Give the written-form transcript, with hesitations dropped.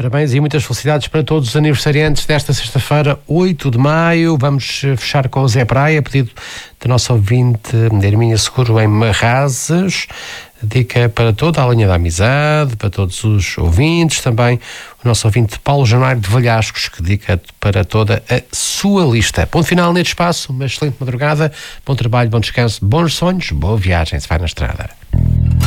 parabéns e muitas felicidades para todos os aniversariantes desta sexta-feira, 8 de maio. Vamos fechar com o Zé Praia, pedido da nossa ouvinte Hermínia Seguro em Marrazes. Dica para toda a linha da amizade, para todos os ouvintes, também o nosso ouvinte Paulo Janeiro de Valhascos, que dica para toda a sua lista. Ponto final neste espaço, uma excelente madrugada, bom trabalho, bom descanso, bons sonhos, boa viagem, se vai na estrada.